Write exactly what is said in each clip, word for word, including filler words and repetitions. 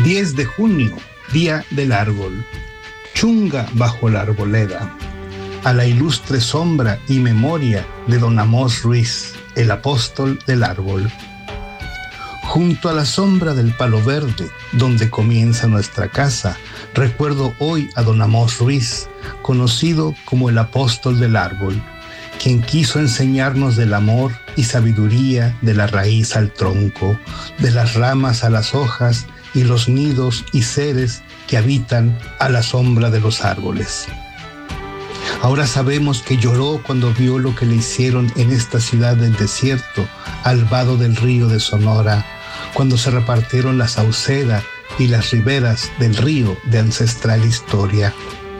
diez de junio, Día del Árbol. Chunga bajo la arboleda, a la ilustre sombra y memoria de don Amós Ruiz, el apóstol del árbol. Junto a la sombra del palo verde, donde comienza nuestra casa, recuerdo hoy a don Amós Ruiz, conocido como el apóstol del árbol, quien quiso enseñarnos del amor y sabiduría de la raíz al tronco, de las ramas a las hojas y los nidos y seres que habitan a la sombra de los árboles. Ahora sabemos que lloró cuando vio lo que le hicieron en esta ciudad del desierto, al vado del río de Sonora, cuando se repartieron la sauceda y las riberas del río de ancestral historia.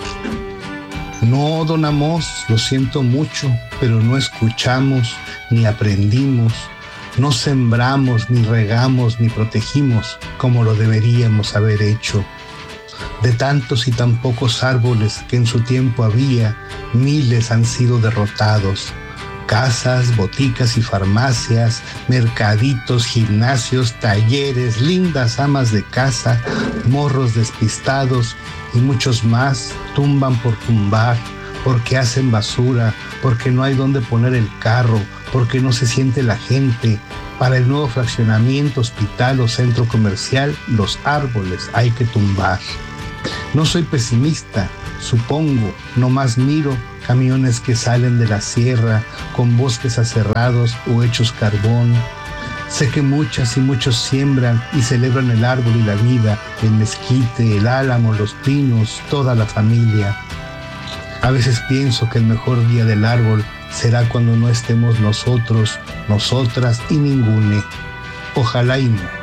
No, don Amós, lo siento mucho, pero no escuchamos ni aprendimos, no sembramos, ni regamos, ni protegimos como lo deberíamos haber hecho. De tantos y tan pocos árboles que en su tiempo había, miles han sido derrotados. Casas, boticas y farmacias, mercaditos, gimnasios, talleres, lindas amas de casa, morros despistados y muchos más tumban por tumbar, porque hacen basura, porque no hay dónde poner el carro, porque no se siente la gente. Para el nuevo fraccionamiento, hospital o centro comercial, los árboles hay que tumbar. No soy pesimista, supongo, nomás miro camiones que salen de la sierra con bosques aserrados o hechos carbón. Sé que muchas y muchos siembran y celebran el árbol y la vida, el mezquite, el álamo, los pinos, toda la familia. A veces pienso que el mejor día del árbol será cuando no estemos nosotros, nosotras y ningune. Ojalá y no.